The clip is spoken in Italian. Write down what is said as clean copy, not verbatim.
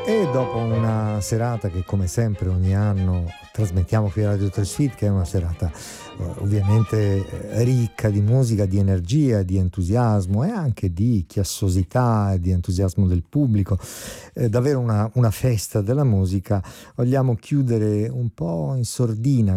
E dopo una serata che come sempre ogni anno trasmettiamo qui a Radio Trasfit, che è una serata ovviamente ricca di musica, di energia, di entusiasmo e anche di chiassosità e di entusiasmo del pubblico, davvero una festa della musica, vogliamo chiudere un po' in sordina